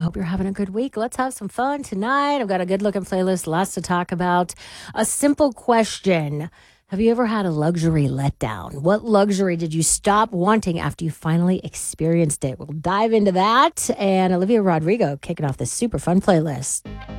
hope you're having a good week. Let's have some fun tonight. I've got a good looking playlist, lots to talk about. A simple question. Have you ever had a luxury letdown? What luxury did you stop wanting after you finally experienced it? We'll dive into that. And Olivia Rodrigo kicking off this super fun playlist.